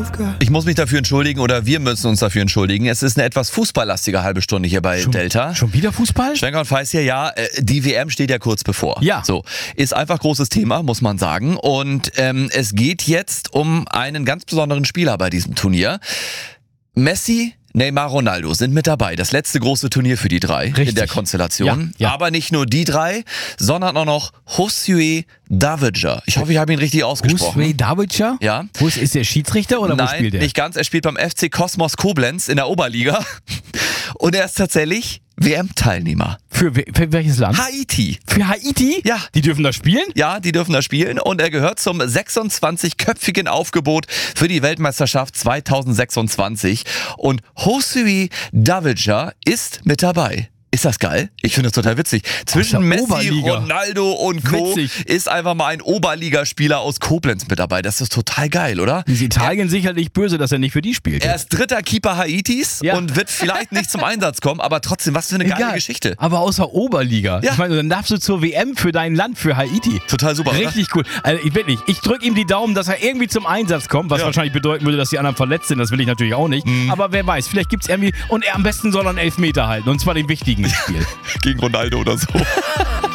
Ich muss mich dafür entschuldigen oder wir müssen uns dafür entschuldigen. Es ist eine etwas fußballlastige halbe Stunde hier bei Delta. Schon wieder Fußball? Schwenker und Feiß hier, ja. Die WM steht ja kurz bevor. Ja. So, ist einfach großes Thema, muss man sagen. Und es geht jetzt um einen ganz besonderen Spieler bei diesem Turnier. Messi, Neymar, Ronaldo sind mit dabei. Das letzte große Turnier für die drei in der Konstellation. Ja. Aber nicht nur die drei, sondern auch noch Josue Davidja. Ich hoffe, ich habe ihn richtig ausgesprochen. Josue Davidja? Ja. Wo ist der Schiedsrichter oder wo spielt Nein, der? nicht ganz. Er spielt beim FC Kosmos Koblenz in der Oberliga. Und er ist tatsächlich WM-Teilnehmer. Für welches Land? Haiti. Für Haiti? Ja. Die dürfen da spielen? Ja, die dürfen da spielen und er gehört zum 26-köpfigen Aufgebot für die Weltmeisterschaft 2026 und Josue Davidja ist mit dabei. Ist das geil? Ich finde das total witzig. Zwischen Messi, Oberliga. Ronaldo und Co. Witzig. ist einfach mal ein Oberligaspieler aus Koblenz mit dabei. Das ist total geil, oder? Ist Italien sicherlich böse, dass er nicht für die spielt. Er ist dritter Keeper Haitis und wird vielleicht nicht zum Einsatz kommen, aber trotzdem, was für eine geile Geschichte. Aber außer Oberliga. Ja. Ich meine, dann darfst du zur WM für dein Land, für Haiti. Total super. Richtig cool. Also ich drücke ihm die Daumen, dass er irgendwie zum Einsatz kommt, was wahrscheinlich bedeuten würde, dass die anderen verletzt sind. Das will ich natürlich auch nicht. Aber wer weiß, vielleicht gibt es irgendwie, und er am besten soll er einen Elfmeter halten, und zwar den wichtigen Spiel. Gegen Ronaldo oder so.